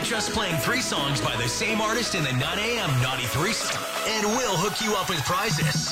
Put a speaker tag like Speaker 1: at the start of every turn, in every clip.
Speaker 1: just playing 3 songs by the same artist in the 9 a.m. Naughty Threesome, and we'll hook you up with prizes.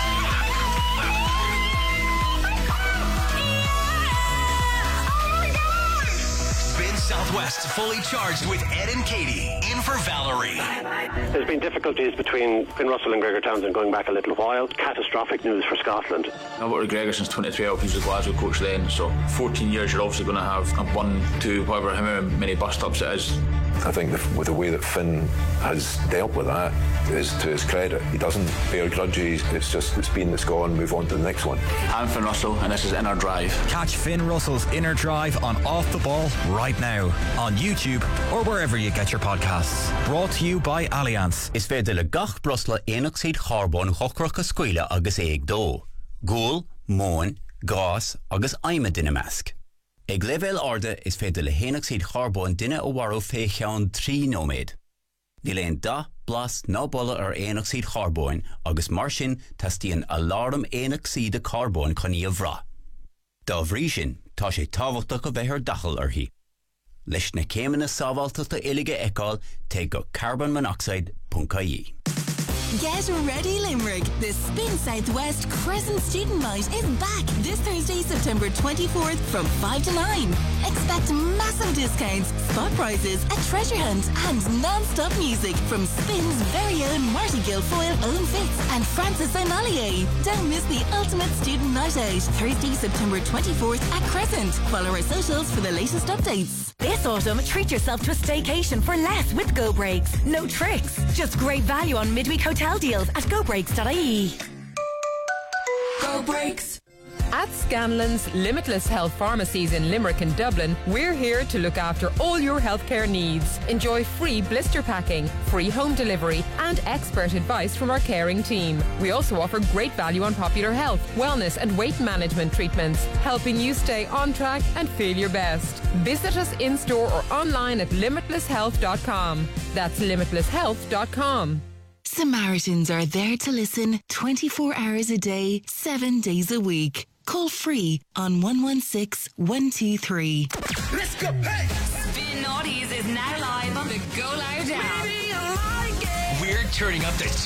Speaker 1: Spin Southwest fully charged with Ed and Katie. In for Valerie.
Speaker 2: There's been difficulties between Finn Russell and Gregor Townsend going back a little while. Catastrophic news for Scotland.
Speaker 3: I've worked with Gregor since 2012. He was the Glasgow coach then, so 14 years you're obviously going to have 1, 2, however many bus stops it is.
Speaker 4: I think with the way that Finn has dealt with that is to his credit. He doesn't bear grudges. It's been, it's gone, move on to the next one.
Speaker 3: I'm Finn Russell and this is Inner Drive.
Speaker 5: Catch Finn Russell's Inner Drive on Off the Ball right now on YouTube or wherever you get your podcasts. Brought to you by Allianz.
Speaker 6: Is féidir le gach brosla éonaigh charbón chocracha scuile agus éag dó. Gúil, móin, gás agus aime duine measc. Ag level arda is féidir le héonaigh charbón duine ó warú fé cheann 3 nóméid. Ní léon da blas ná bolla éonaigh charbón agus mar sin tastíonn alarm éonaigh de carbón chuní a bhrá. Dá bhrí sin tá sé tábhachtach go bheith ar dachal arthaí. Leis na céimeanna sábháilteachta uilige eicáil té go carbonmonoxide.ie.
Speaker 7: Get ready, Limerick. The Spin Southwest Crescent Student Night is back this Thursday, September 24th from 5 to 9. Expect massive discounts, spot prizes, a treasure hunt, and non-stop music from Spin's very own Marty Guilfoyle, Owen Fitz, and Francis O'Malley. Don't miss the ultimate student night out, Thursday, September 24th at Crescent. Follow our socials for the latest updates.
Speaker 8: This autumn, treat yourself to a staycation for less with Go Breaks. No tricks, just great value on midweek hotel deals at gobreaks.ie.
Speaker 9: Go Breaks. At Scanlon's Limitless Health Pharmacies in Limerick and Dublin, we're here to look after all your healthcare needs. Enjoy free blister packing, free home delivery, and expert advice from our caring team. We also offer great value on popular health, wellness, and weight management treatments, helping you stay on track and feel your best. Visit us in-store or online at limitlesshealth.com. That's limitlesshealth.com.
Speaker 7: Samaritans are there to listen 24 hours a day, 7 days a week. Call free on 116 123.
Speaker 1: Let's go, hey!
Speaker 8: Spin Naughties is now live on the Go Loud app.
Speaker 1: We're turning up the